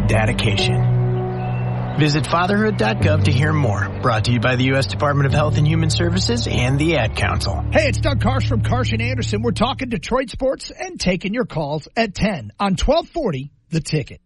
dedication. Visit fatherhood.gov to hear more. Brought to you by the U.S. Department of Health and Human Services and the Ad Council. Hey, it's Doug Karsch from Karsch and Anderson. We're talking Detroit sports and taking your calls at 10 on 1240 The Ticket.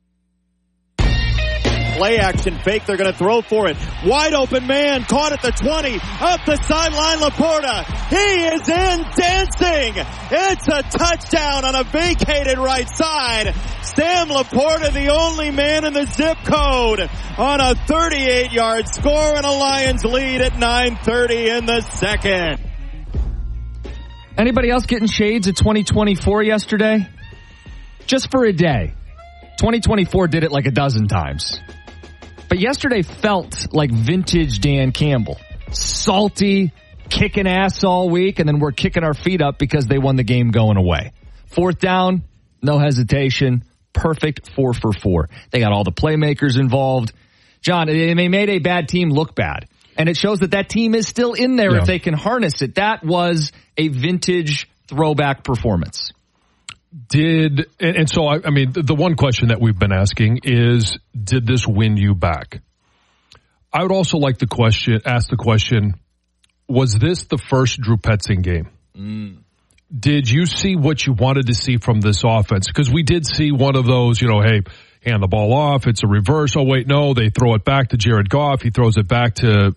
Play action fake. They're going to throw for it. Wide open man caught at the 20. Up the sideline, Laporta. He is in dancing. It's a touchdown on a vacated right side. Sam Laporta, the only man in the zip code on a 38-yard score and a Lions lead at 9:30 in the second. Anybody else getting shades of 2024 yesterday? Just for a day. 2024 did it like a dozen times. But yesterday felt like vintage Dan Campbell. Salty, kicking ass all week, and then we're kicking our feet up because they won the game going away. 4th down, no hesitation, perfect 4 for 4. They got all the playmakers involved. John, they made a bad team look bad. And it shows that team is still in there if they can harness it. That was a vintage throwback performance. So I mean, the one question that we've been asking is, did this win you back? I would also like to ask the question, was this the first Drew Petzing game? Did you see what you wanted to see from this offense? Because we did see one of those, hey, hand the ball off, it's a reverse. Oh, wait, no, they throw it back to Jared Goff. He throws it back to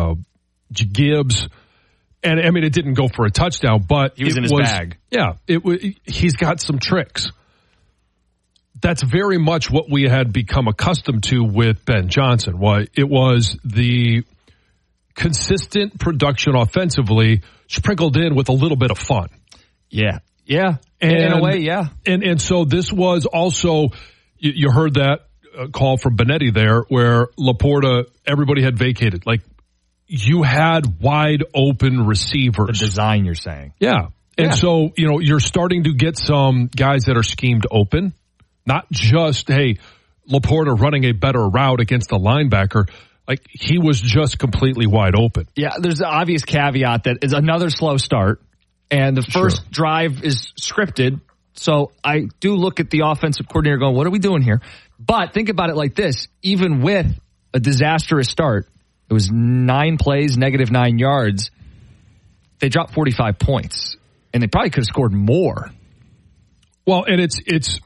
Gibbs. And, I mean, it didn't go for a touchdown, but he was in his bag. Yeah, he's got some tricks. That's very much what we had become accustomed to with Ben Johnson. It was the consistent production offensively sprinkled in with a little bit of fun. Yeah. In a way, yeah. And so this was also, you heard that call from Benetti there where Laporta, everybody had vacated. Like, you had wide open receivers. The design, you're saying. Yeah. And so, you're starting to get some guys that are schemed open. Not just, hey, Laporta running a better route against the linebacker. Like, he was just completely wide open. Yeah, there's an obvious caveat that is another slow start. And the first drive is scripted. So I do look at the offensive coordinator going, what are we doing here? But think about it like this. Even with a disastrous start, it was 9 plays, -9 yards. They dropped 45 points, and they probably could have scored more. Well, and it's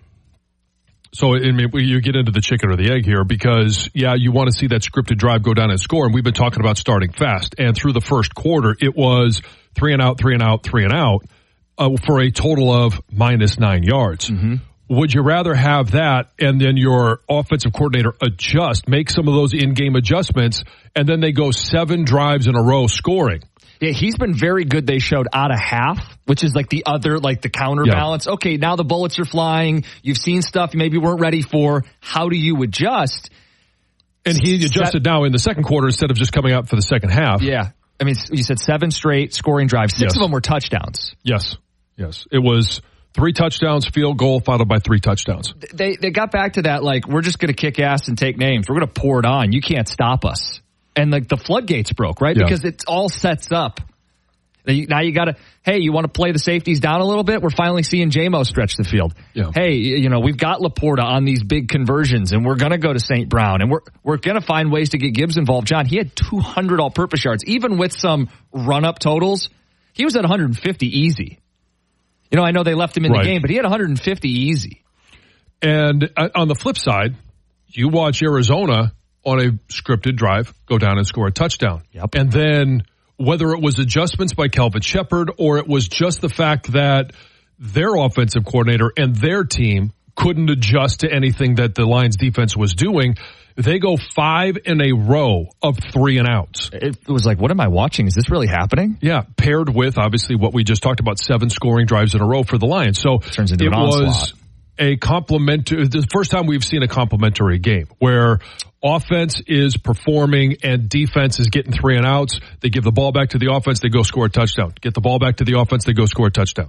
so you get into the chicken or the egg here because, you want to see that scripted drive go down and score, and we've been talking about starting fast. And through the first quarter, it was 3 and out, 3 and out, 3 and out for a total of -9 yards. Mm-hmm. Would you rather have that and then your offensive coordinator make some of those in-game adjustments, and then they go 7 drives in a row scoring? Yeah, he's been very good. They showed out of half, which is like the other, like the counterbalance. Yeah. Okay, now the bullets are flying. You've seen stuff you maybe weren't ready for. How do you adjust? And he adjusted now in the second quarter instead of just coming out for the second half. Yeah. I mean, you said 7 straight scoring drives. 6 of them were touchdowns. Yes. It was 3 touchdowns, field goal, followed by 3 touchdowns. They got back to that, like, we're just going to kick ass and take names. We're going to pour it on. You can't stop us. And, like, the floodgates broke, right? Yeah. Because it all sets up. Now you got to, hey, you want to play the safeties down a little bit? We're finally seeing J-Mo stretch the field. Yeah. Hey, we've got Laporta on these big conversions, and we're going to go to St. Brown, and we're going to find ways to get Gibbs involved. John, he had 200 all-purpose yards. Even with some run-up totals, he was at 150 easy. I know they left him in the game, but he had 150 easy. And on the flip side, you watch Arizona on a scripted drive go down and score a touchdown. Yep. And then whether it was adjustments by Kelvin Shepard or it was just the fact that their offensive coordinator and their team couldn't adjust to anything that the Lions defense was doing, they go 5 in a row of 3 and outs. It was like, what am I watching? Is this really happening? Yeah, paired with, obviously, what we just talked about, 7 scoring drives in a row for the Lions. So turns into an onslaught. A complementary, the first time we've seen a complementary game where offense is performing and defense is getting 3 and outs. They give the ball back to the offense, they go score a touchdown. Get the ball back to the offense, they go score a touchdown.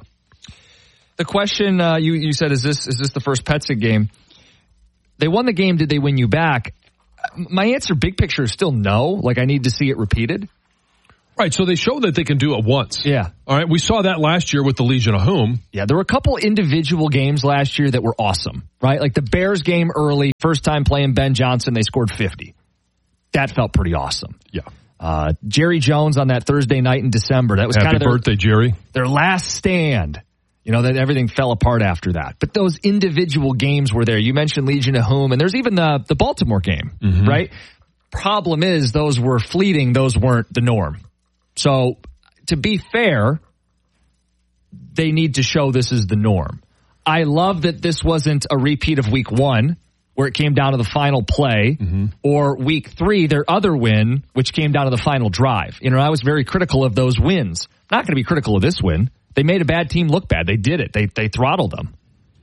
The question you said, is this the first Petzing game? They won the game. Did they win you back? My answer, big picture, is still no. Like, I need to see it repeated. Right, so they show that they can do it once. Yeah. All right, we saw that last year with the Legion of Whom. Yeah, there were a couple individual games last year that were awesome, right? Like the Bears game early, first time playing Ben Johnson, they scored 50. That felt pretty awesome. Yeah. Jerry Jones on that Thursday night in December. That was Happy kind of birthday, Jerry. Their last stand. You know, that everything fell apart after that. But those individual games were there. You mentioned Legion of Whom, and there's even the Baltimore game, right? Problem is, those were fleeting. Those weren't the norm. So, to be fair, they need to show this is the norm. I love that this wasn't a repeat of week 1, where it came down to the final play, or week 3, their other win, which came down to the final drive. You know, I was very critical of those wins. Not going to be critical of this win. They made a bad team look bad. They did it. They throttled them.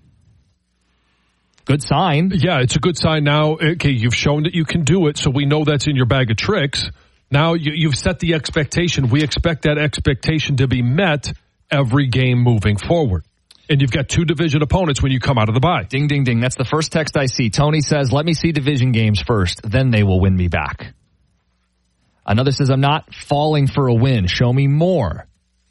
Good sign. Yeah, it's a good sign now. Okay, you've shown that you can do it, so we know that's in your bag of tricks. Now you've set the expectation. We expect that expectation to be met every game moving forward. And you've got 2 division opponents when you come out of the bye. Ding, ding, ding. That's the first text I see. Tony says, let me see division games first. Then they will win me back. Another says, I'm not falling for a win. Show me more.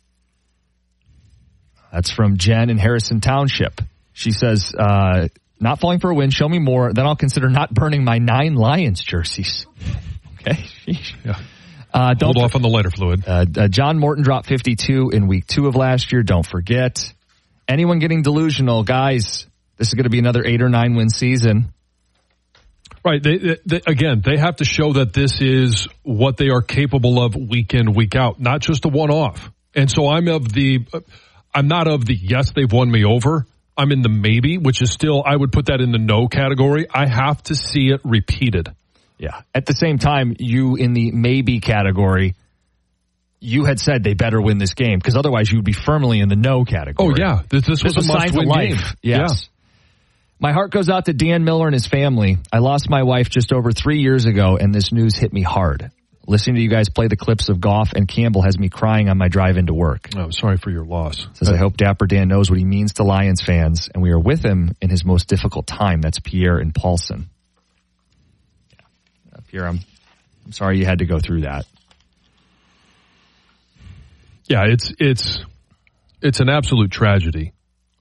That's from Jen in Harrison Township. She says, not falling for a win. Show me more. Then I'll consider not burning my 9 Lions jerseys. Okay. Yeah. Hold off on the lighter fluid. John Morton dropped 52 in week 2 of last year. Don't forget. Anyone getting delusional, guys, this is going to be another 8 or 9 win season. Right. They have to show that this is what they are capable of week in, week out, not just a one-off. And so I'm not of the yes, they've won me over. I'm in the maybe, which is still, I would put that in the no category. I have to see it repeated. Yeah. At the same time, you in the maybe category, you had said they better win this game because otherwise you would be firmly in the no category. Oh, yeah. This was a must-win game. Yes. Yeah. My heart goes out to Dan Miller and his family. I lost my wife just over 3 years ago, and this news hit me hard. Listening to you guys play the clips of Goff and Campbell has me crying on my drive into work. Oh, I'm sorry for your loss. Says, I hope Dapper Dan knows what he means to Lions fans, and we are with him in his most difficult time. That's Pierre and Paulson. Yeah. Pierre, I'm sorry you had to go through that. Yeah, it's an absolute tragedy.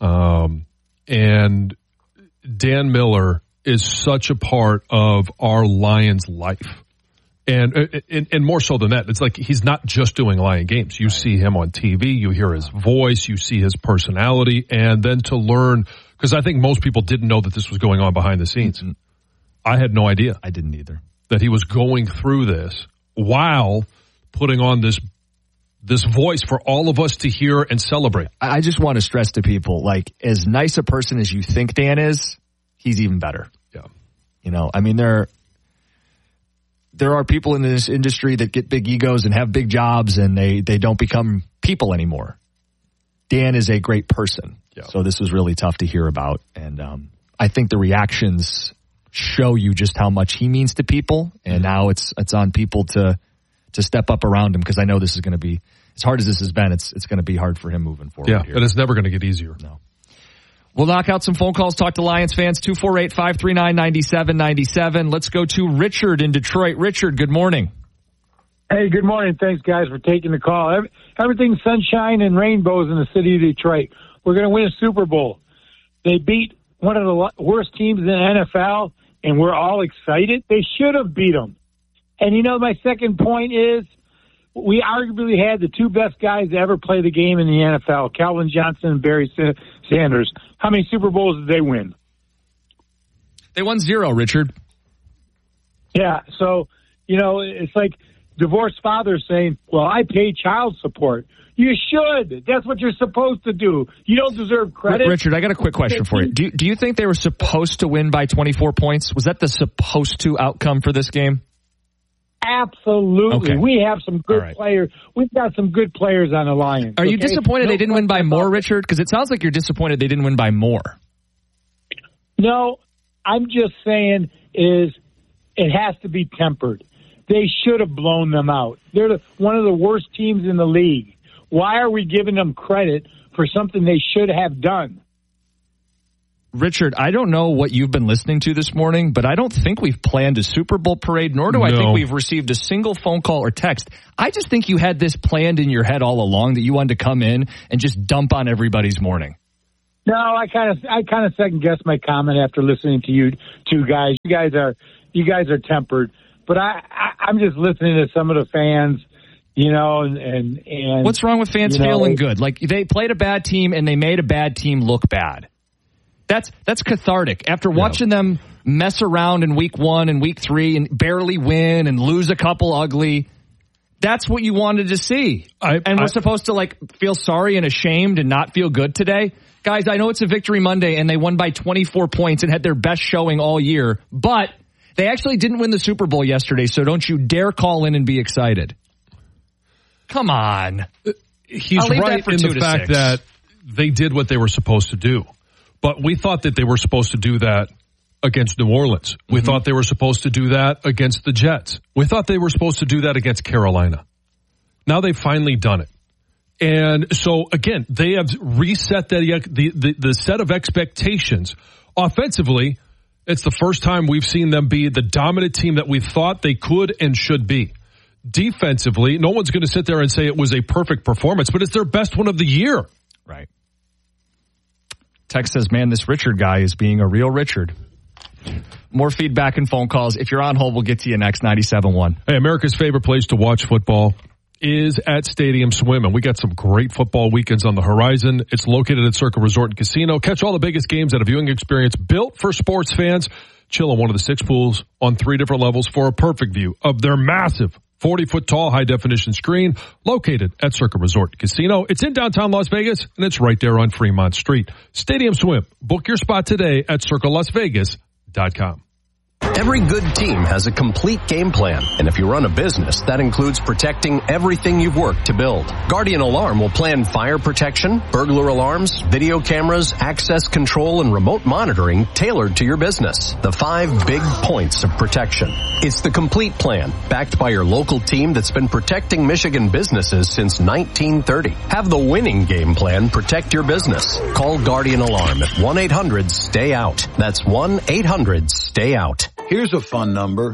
And Dan Miller is such a part of our Lions life. And more so than that, it's like he's not just doing Lion games. You see him on TV, you hear his voice, you see his personality, and then to learn, because I think most people didn't know that this was going on behind the scenes. Mm-hmm. I had no idea. I didn't either. That he was going through this while putting on this voice for all of us to hear and celebrate. I just want to stress to people, like, as nice a person as you think Dan is, he's even better. Yeah. You know, I mean, there are people in this industry that get big egos and have big jobs and they don't become people anymore. Dan is a great person. Yeah. So this was really tough to hear about. And I think the reactions show you just how much he means to people. And now it's on people to step up around him, because I know this is going to be, as hard as this has been, it's going to be hard for him moving forward. Yeah, and it's never going to get easier. No. We'll knock out some phone calls, talk to Lions fans, 248-539-9797. Let's go to Richard in Detroit. Richard, good morning. Hey, good morning. Thanks, guys, for taking the call. Everything's sunshine and rainbows in the city of Detroit. We're going to win a Super Bowl. They beat one of the worst teams in the NFL, and we're all excited. They should have beat them. And, you know, my second point is we arguably had the 2 best guys to ever play the game in the NFL, Calvin Johnson and Barry Sanders. How many Super Bowls did they win? They won 0, Richard. Yeah, so, you know, it's like divorced fathers saying, well, I pay child support. You should. That's what you're supposed to do. You don't deserve credit. Richard, I got a quick question for you. Do you think they were supposed to win by 24 points? Was that the supposed to outcome for this game? Absolutely. Okay. We have some good players. We've got some good players on the Lions. Are you disappointed they didn't win by more, Richard? Because it sounds like you're disappointed they didn't win by more. No, I'm just saying it has to be tempered. They should have blown them out. They're one of the worst teams in the league. Why are we giving them credit for something they should have done? Richard, I don't know what you've been listening to this morning, but I don't think we've planned a Super Bowl parade, nor do I think we've received a single phone call or text. I just think you had this planned in your head all along, that you wanted to come in and just dump on everybody's morning. No, I kind of second guessed my comment after listening to you two guys. You guys are tempered, but I'm just listening to some of the fans, and what's wrong with fans feeling good? Like, they played a bad team and they made a bad team look bad. That's cathartic. After watching them mess around in week 1 and week 3 and barely win and lose a couple ugly, that's what you wanted to see. We're supposed to feel sorry and ashamed and not feel good today. Guys, I know it's a Victory Monday and they won by 24 points and had their best showing all year, but they actually didn't win the Super Bowl yesterday, so don't you dare call in and be excited. Come on. He's right in the fact that they did what they were supposed to do. But we thought that they were supposed to do that against New Orleans. We thought they were supposed to do that against the Jets. We thought they were supposed to do that against Carolina. Now they've finally done it. And so, again, they have reset the set of expectations. Offensively, it's the first time we've seen them be the dominant team that we thought they could and should be. Defensively, no one's going to sit there and say it was a perfect performance, but it's their best one of the year. Right. Text says, man, this Richard guy is being a real Richard. More feedback and phone calls. If you're on hold, we'll get to you next. 97.1. Hey, America's favorite place to watch football is at Stadium Swim, and we got some great football weekends on the horizon. It's located at Circa Resort and Casino. Catch all the biggest games at a viewing experience built for sports fans. Chill on one of the 6 pools on 3 different levels for a perfect view of their massive 40-foot tall high-definition screen located at Circa Resort Casino. It's in downtown Las Vegas, and it's right there on Fremont Street. Stadium Swim. Book your spot today at circalasvegas.com. Every good team has a complete game plan, and if you run a business, that includes protecting everything you've worked to build. Guardian Alarm will plan fire protection, burglar alarms, video cameras, access control, and remote monitoring tailored to your business. The 5 big points of protection. It's the complete plan, backed by your local team that's been protecting Michigan businesses since 1930. Have the winning game plan protect your business. Call Guardian Alarm at 1-800-STAY-OUT. That's 1-800-STAY-OUT. Here's a fun number.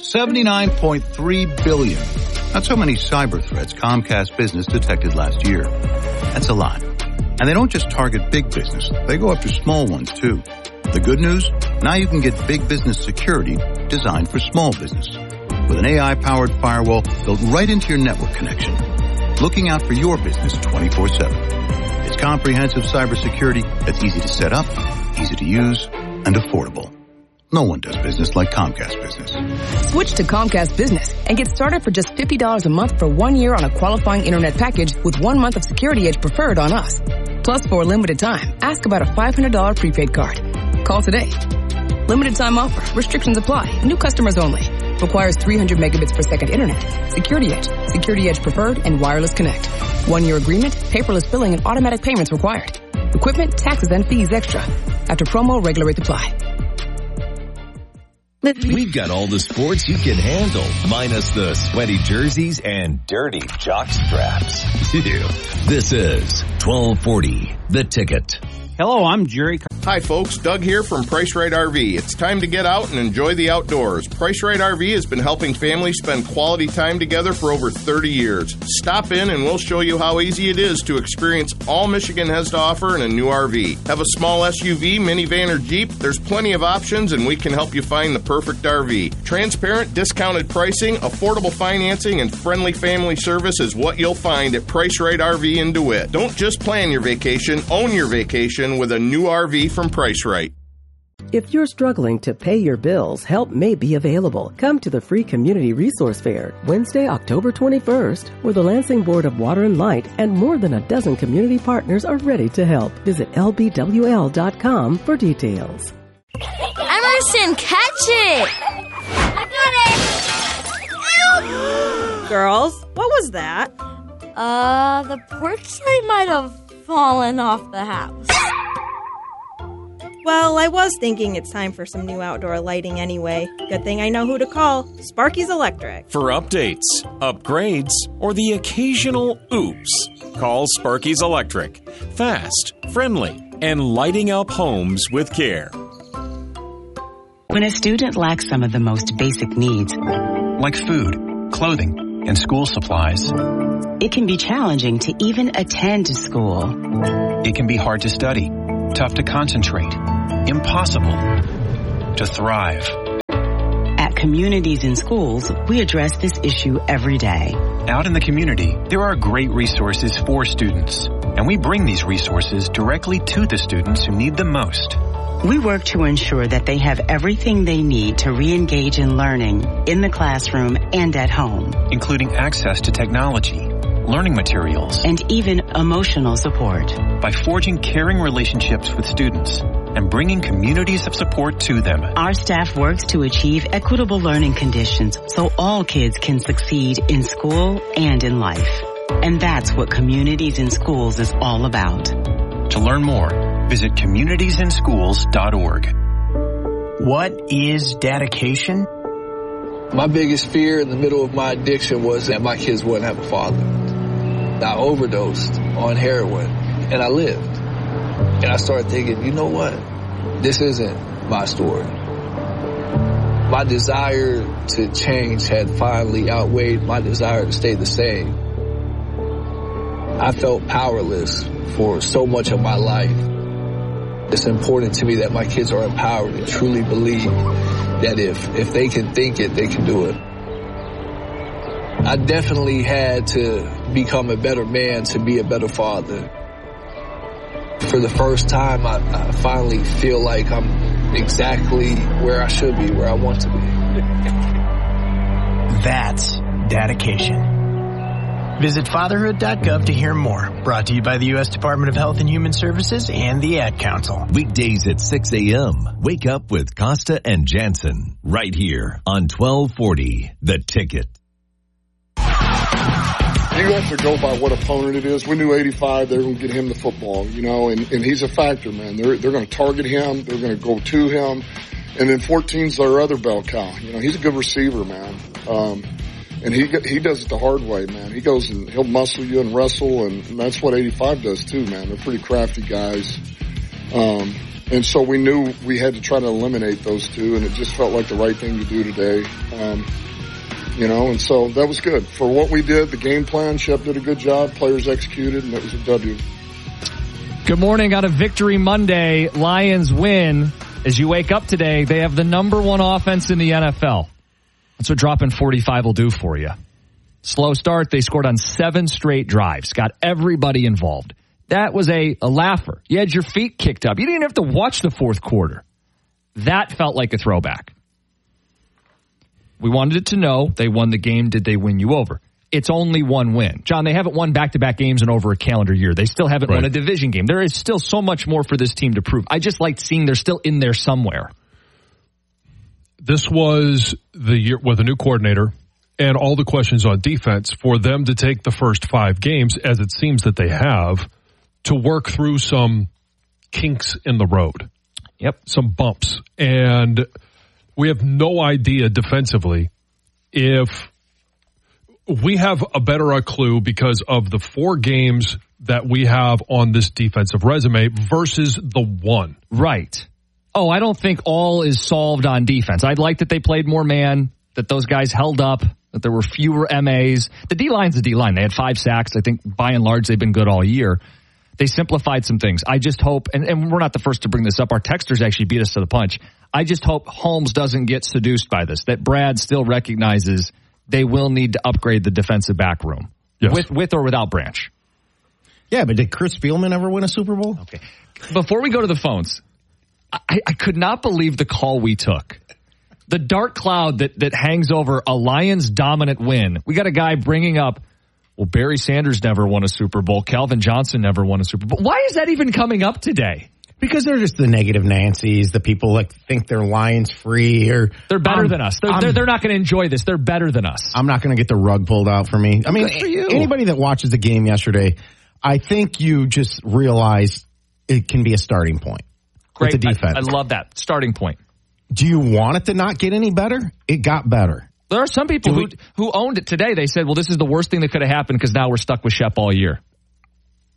79.3 billion. That's how many cyber threats Comcast Business detected last year. That's a lot. And they don't just target big business. They go after small ones, too. The good news? Now you can get big business security designed for small business. With an AI-powered firewall built right into your network connection. Looking out for your business 24/7. It's comprehensive cybersecurity that's easy to set up, easy to use, and affordable. No one does business like Comcast Business. Switch to Comcast Business and get started for just $50 a month for 1 year on a qualifying internet package with 1 month of Security Edge Preferred on us. Plus, for a limited time, ask about a $500 prepaid card. Call today. Limited time offer. Restrictions apply. New customers only. Requires 300 megabits per second internet. Security Edge. Security Edge Preferred and Wireless Connect. 1 year agreement, paperless billing, and automatic payments required. Equipment, taxes, and fees extra. After promo, regular rates apply. We've got all the sports you can handle, minus the sweaty jerseys and dirty jock straps. This is 1240, The Ticket. Hello, I'm Jerry. Hi, folks. Doug here from Price Right RV. It's time to get out and enjoy the outdoors. Price Right RV has been helping families spend quality time together for over 30 years. Stop in and we'll show you how easy it is to experience all Michigan has to offer in a new RV. Have a small SUV, minivan, or Jeep? There's plenty of options and we can help you find the perfect RV. Transparent, discounted pricing, affordable financing, and friendly family service is what you'll find at Price Right RV in DeWitt. Don't just plan your vacation, own your vacation with a new RV from Price Right. If you're struggling to pay your bills, help may be available. Come to the free Community Resource Fair, Wednesday, October 21st, where the Lansing Board of Water and Light and more than a dozen community partners are ready to help. Visit lbwl.com for details. Emerson, catch it! I got it! Girls, what was that? The porch light might have fallen off the house. Well, I was thinking it's time for some new outdoor lighting anyway. Good thing I know who to call. Sparky's Electric. For updates, upgrades, or the occasional oops, call Sparky's Electric. Fast, friendly, and lighting up homes with care. When a student lacks some of the most basic needs, like food, clothing, and school supplies, it can be challenging to even attend school. It can be hard to study, tough to concentrate, impossible to thrive. At Communities in Schools, we address this issue every day. Out in the community, there are great resources for students, and we bring these resources directly to the students who need them most. We work to ensure that they have everything they need to re-engage in learning in the classroom and at home, including access to technology, learning materials, and even emotional support. By forging caring relationships with students and bringing communities of support to them, our staff works to achieve equitable learning conditions so all kids can succeed in school and in life. And that's what Communities in Schools is all about. To learn more, visit communitiesinschools.org. What is dedication? My biggest fear in the middle of my addiction was that my kids wouldn't have a father. I overdosed on heroin, and I lived. And I started thinking, you know what? This isn't my story. My desire to change had finally outweighed my desire to stay the same. I felt powerless for so much of my life. It's important to me that my kids are empowered and truly believe that if they can think it, they can do it. I definitely had to become a better man to be a better father. For the first time, I finally feel like I'm exactly where I should be, where I want to be. That's dedication. Visit fatherhood.gov to hear more. Brought to you by the U.S. Department of Health and Human Services and the Ad Council. Weekdays at 6 a.m. Wake up with Costa and Jansen right here on 1240 The Ticket. You have to go by what opponent it is. We knew 85, they were going to get him the football, and he's a factor, man. They're going to target him. They're going to go to him. And then 14's their other bell cow. He's a good receiver, man. And he does it the hard way, man. He goes and he'll muscle you and wrestle, and that's what 85 does too, man. They're pretty crafty guys. And so we knew we had to try to eliminate those two, and it just felt like the right thing to do today. And so that was good. For what we did, the game plan, Shep did a good job, players executed, and it was a W. Good morning on a Victory Monday. Lions win. As you wake up today, they have the number one offense in the NFL. That's what dropping 45 will do for you. Slow start. They scored on 7 straight drives. Got everybody involved. That was a laugher. You had your feet kicked up. You didn't even have to watch the fourth quarter. That felt like a throwback. We wanted to know, they won the game. Did they win you over? It's only one win. John, they haven't won back-to-back games in over a calendar year. They still haven't won a division game. There is still so much more for this team to prove. I just liked seeing they're still in there somewhere. This was the year with a new coordinator and all the questions on defense for them to take the first 5 games, as it seems that they have, to work through some kinks in the road. Yep. Some bumps. And we have no idea defensively if we have a better clue because of the 4 games that we have on this defensive resume versus the 1. Right. Oh, I don't think all is solved on defense. I'd like that they played more man, that those guys held up, that there were fewer MAs. The D-line's the D-line. They had 5 sacks. I think by and large they've been good all year. They simplified some things. I just hope, and we're not the first to bring this up, our texters actually beat us to the punch. I just hope Holmes doesn't get seduced by this, that Brad still recognizes they will need to upgrade the defensive back room, with or without Branch. Yeah, but did Chris Spielman ever win a Super Bowl? Okay. Before we go to the phones, I could not believe the call we took. The dark cloud that hangs over a Lions dominant win. We got a guy bringing up, well, Barry Sanders never won a Super Bowl. Calvin Johnson never won a Super Bowl. Why is that even coming up today? Because they're just the negative Nancys, the people that think they're Lions free. Or they're better than us. They're not going to enjoy this. They're better than us. I'm not going to get the rug pulled out for me. I mean, anybody that watches the game yesterday, I think you just realize it can be a starting point. Great. With the defense. I love that. Starting point. Do you want it to not get any better? It got better. There are some people who owned it today. They said, well, this is the worst thing that could have happened because now we're stuck with Shep all year.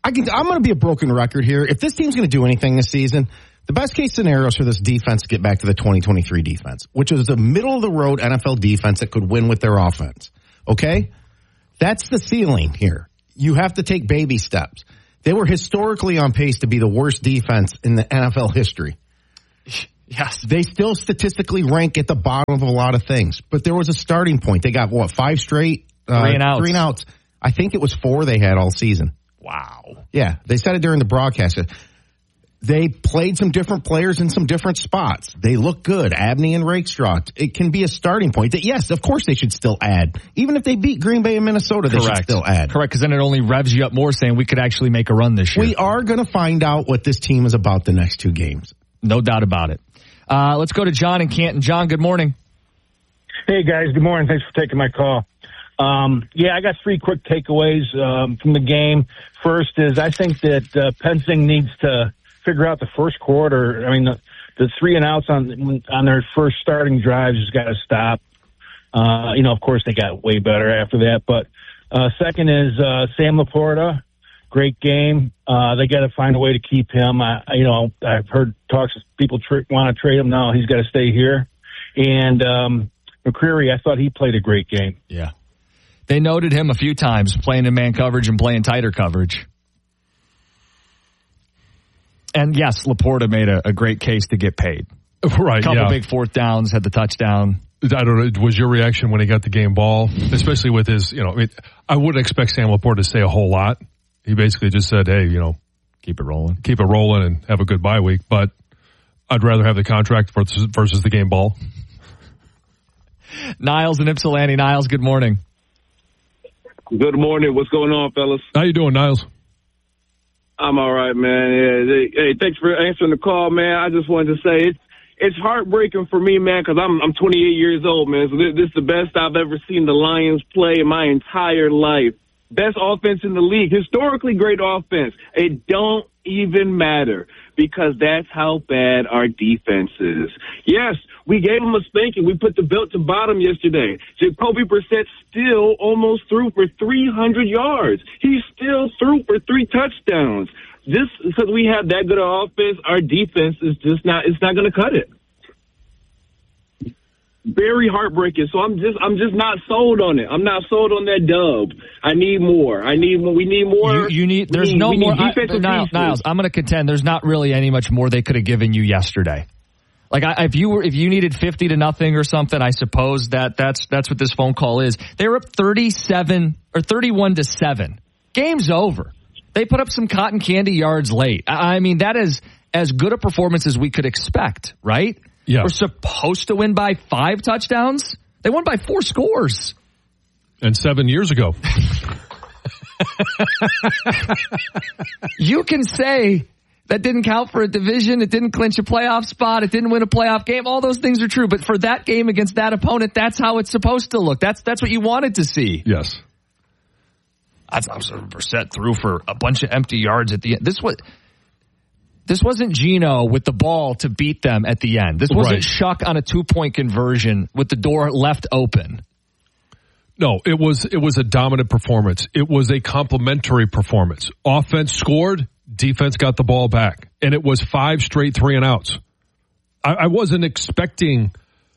I'm going to be a broken record here. If this team's going to do anything this season, the best case scenario is for this defense to get back to the 2023 defense, which is a middle-of-the-road NFL defense that could win with their offense. Okay? That's the ceiling here. You have to take baby steps. They were historically on pace to be the worst defense in the NFL history. Yes. They still statistically rank at the bottom of a lot of things, but there was a starting point. They got, 5 straight? 3 and outs. 3 and outs. I think it was 4 they had all season. Wow. Yeah, they said it during the broadcast. They played some different players in some different spots. They look good. Abney and Rakestraw. It can be a starting point. That, yes, of course they should still add. Even if they beat Green Bay and Minnesota, they should still add. Correct, because then it only revs you up more saying we could actually make a run this year. We are going to find out what this team is about the next 2 games. No doubt about it. Let's go to John in Canton. John, good morning. Hey, guys. Good morning. Thanks for taking my call. I got 3 quick takeaways from the game. First is I think that Penzing needs to figure out the first quarter. I mean, the 3 and outs on their first starting drives has got to stop. Of course, they got way better after that. But second is Sam Laporta, great game. They got to find a way to keep him. I've heard talks of people want to trade him. No, he's got to stay here. And McCreary, I thought he played a great game. Yeah. They noted him a few times playing in man coverage and playing tighter coverage. And yes, Laporta made a great case to get paid. Right, couple big 4th downs, had the touchdown. I don't know. Was your reaction when he got the game ball, especially with his, I wouldn't expect Sam Laporta to say a whole lot. He basically just said, hey, keep it rolling and have a good bye week. But I'd rather have the contract versus the game ball. Niles in Ypsilanti. Niles, good morning. Good morning. What's going on, fellas? How you doing, Niles? I'm all right, man. Yeah, hey, thanks for answering the call, man. I just wanted to say it's heartbreaking for me, man, because I'm 28 years old, man. So this is the best I've ever seen the Lions play in my entire life. Best offense in the league. Historically great offense. It don't even matter because that's how bad our defense is. Yes, we gave them a spanking. We put the belt to bottom yesterday. Jacoby Brissett still almost threw for 300 yards. He still threw for 3 touchdowns. Just because we have that good of offense, our defense is it's not going to cut it. Very heartbreaking. So I'm just not sold on it. I'm not sold on that dub. I need more. We need more. There's no more. Niles, I'm going to contend there's not really any much more they could have given you yesterday. Like if you needed 50-0 or something, I suppose that's what this phone call is. They were up 37 or 31-7. Game's over. They put up some cotton candy yards late. I mean, that is as good a performance as we could expect, right? Yeah. We're supposed to win by 5 touchdowns. They won by 4 scores. And 7 years ago. You can say that didn't count for a division. It didn't clinch a playoff spot. It didn't win a playoff game. All those things are true. But for that game against that opponent, that's how it's supposed to look. That's what you wanted to see. Yes. Brissett threw for a bunch of empty yards at the end. This wasn't Geno with the ball to beat them at the end. This wasn't Shuck on a 2-point conversion with the door left open. No, it was a dominant performance. It was a complimentary performance. Offense scored, defense got the ball back, and it was 5 straight 3 and outs. I wasn't expecting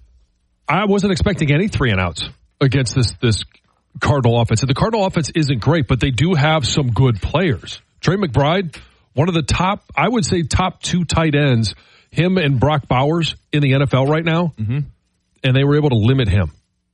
any 3 and outs against this Cardinal offense. And the Cardinal offense isn't great, but they do have some good players. Trey McBride, one of the top 2 tight ends, him and Brock Bowers in the NFL right now, and they were able to limit him.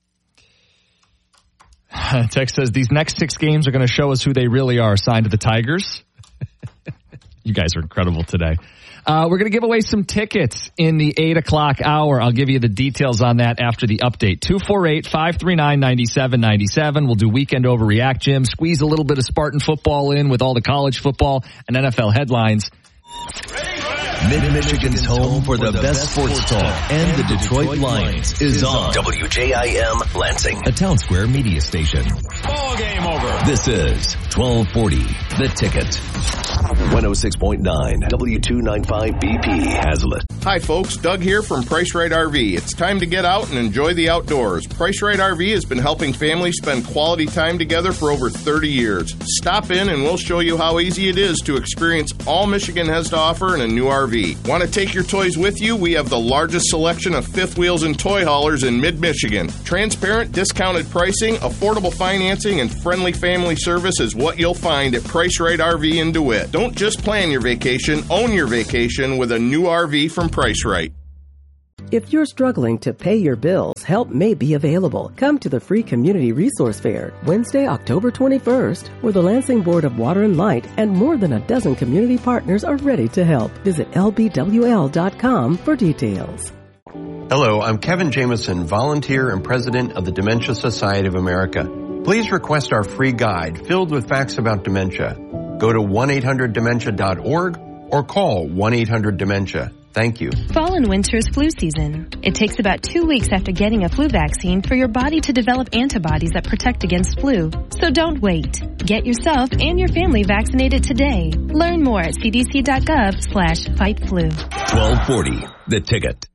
Text says, these next 6 games are going to show us who they really are, signed to the Tigers. You guys are incredible today. We're going to give away some tickets in the 8 o'clock hour. I'll give you the details on that after the update. 248-539-9797. We'll do Weekend Overreact, Jim. Squeeze a little bit of Spartan football in with all the college football and NFL headlines. Mid-Michigan's home for the best sports talk and the Detroit Lions is on WJIM Lansing, a Town Square media station. Ball game over. This is 1240 The Ticket. 106.9 W295 BP Hazlet. Hi folks, Doug here from Price Right RV. It's time to get out and enjoy the outdoors. Price Right RV has been helping families spend quality time together for over 30 years. Stop in and we'll show you how easy it is to experience all Michigan has to offer in a new RV. Want to take your toys with you? We have the largest selection of fifth wheels and toy haulers in mid-Michigan. Transparent, discounted pricing, affordable financing, and friendly family service is what you'll find at Price Right RV in DeWitt. Don't just plan your vacation, own your vacation with a new RV from Price Right. If you're struggling to pay your bills, help may be available. Come to the free Community Resource Fair, Wednesday, October 21st, where the Lansing Board of Water and Light and more than a dozen community partners are ready to help. Visit lbwl.com for details. Hello, I'm Kevin Jameson, volunteer and president of the Dementia Society of America. Please request our free guide filled with facts about dementia. Go to 1-800-DEMENTIA.org or call 1-800-DEMENTIA. Thank you. Fall and winter is flu season. It takes about 2 weeks after getting a flu vaccine for your body to develop antibodies that protect against flu. So don't wait. Get yourself and your family vaccinated today. Learn more at cdc.gov/fightflu. 1240, The Ticket.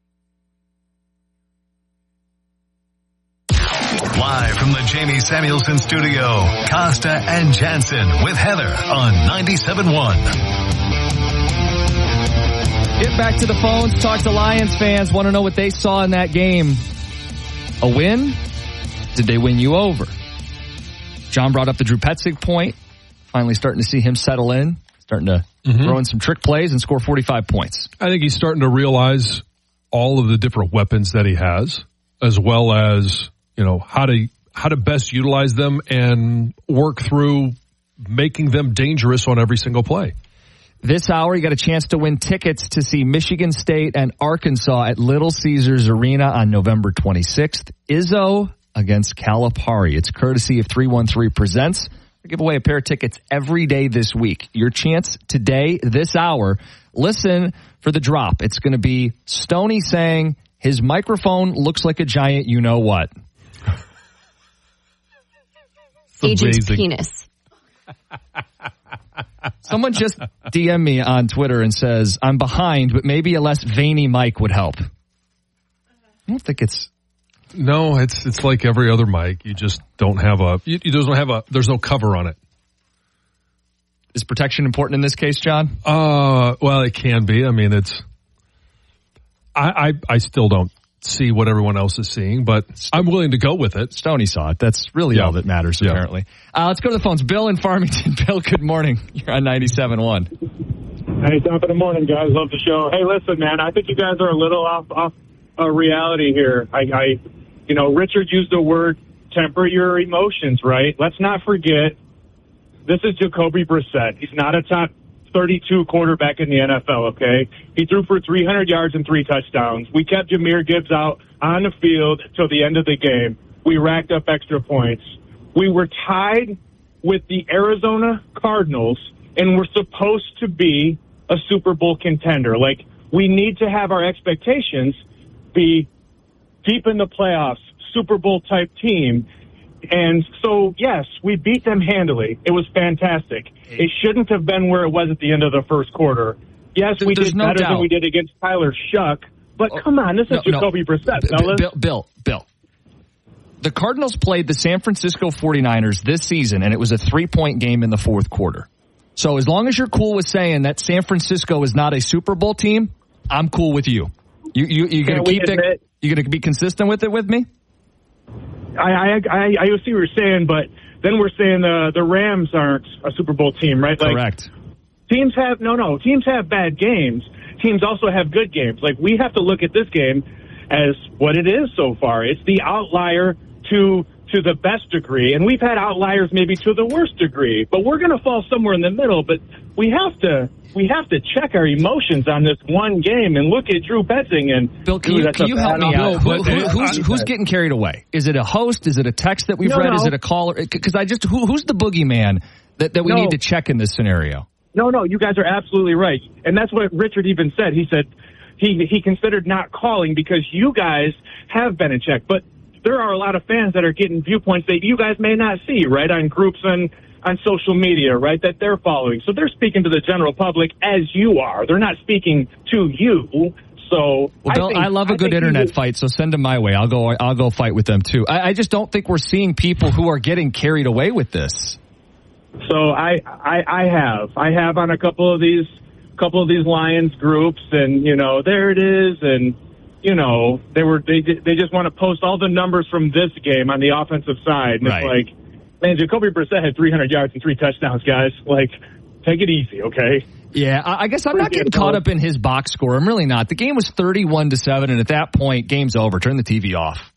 Live from the Jamie Samuelson studio, Costa and Jansen with Heather on 97.1. Get back to the phones, talk to Lions fans, want to know what they saw in that game. A win? Did they win you over? John brought up the Drew Petzing point. Finally starting to see him settle in, starting to throw in some trick plays and score 45 points. I think he's starting to realize all of the different weapons that he has, as well as, you know, how to best utilize them and work through making them dangerous on every single play. This hour, you got a chance to win tickets to see Michigan State and Arkansas at Little Caesars Arena on November 26th. Izzo against Calipari. It's courtesy of 313 Presents. We give away a pair of tickets every day this week. Your chance today, this hour. Listen for the drop. It's going to be Stoney saying his microphone looks like a giant you-know-what. Agent's penis. Someone just DM me on Twitter and says, I'm behind, but maybe a less veiny mic would help. I don't think it's... No, it's like every other mic. You just don't have there's no cover on it. Is protection important in this case, John? Well, it can be. I mean, I still don't see what everyone else is seeing, but I'm willing to go with it. Stoney saw it. That's really all that matters, apparently. Let's go to the phones. Bill in Farmington. Bill, good morning. You're on 97.1. Hey, top of the morning, guys. Love the show. Hey, listen, man, I think you guys are a little off reality here. Richard used the word temper your emotions, right? Let's not forget, this is Jacoby Brissett. He's not a top 32 quarterback in the NFL, okay? He threw for 300 yards and 3 touchdowns. We kept Jahmyr Gibbs out on the field till the end of the game. We racked up extra points. We were tied with the Arizona Cardinals, and we're supposed to be a Super Bowl contender. Like, we need to have our expectations be deep in the playoffs, Super Bowl type team. And so, yes, we beat them handily. It was fantastic. It shouldn't have been where it was at the end of the first quarter. Yes, we did better than we did against Tyler Shuck. But come on, this is Jacoby Brissett, fellas. Bill. The Cardinals played the San Francisco 49ers this season, and it was a 3-point game in the fourth quarter. So as long as you're cool with saying that San Francisco is not a Super Bowl team, I'm cool with you. You going to keep that? You going to be consistent with it with me? I see what you're saying, but then we're saying the Rams aren't a Super Bowl team, right? Like, correct. Teams have bad games. Teams also have good games. Like, we have to look at this game as what it is so far. It's the outlier to the best degree, and we've had outliers maybe to the worst degree. But we're going to fall somewhere in the middle. But we have to check our emotions on this one game and look at Drew Petzing and Bill. Can you help me out? Who's getting carried away? Is it a host? Is it a text that we've read? Is it a caller? Because who's the boogeyman that we need to check in this scenario? No, you guys are absolutely right, and that's what Richard even said. He said he considered not calling because you guys have been in check, but there are a lot of fans that are getting viewpoints that you guys may not see, right, on groups on social media, right, that they're following. So they're speaking to the general public as you are. They're not speaking to you. So, well, Bill, I love a good internet fight, so send them my way. I'll go fight with them too. I just don't think we're seeing people who are getting carried away with this. So I have on a couple of these Lions groups, and there it is, and they just want to post all the numbers from this game on the offensive side, and It's like, man, Jacoby Brissett had 300 yards and 3 touchdowns, guys. Like, take it easy, okay? Yeah, I guess I'm not getting caught up in his box score. I'm really not. The game was 31-7, and at that point, game's over. Turn the TV off.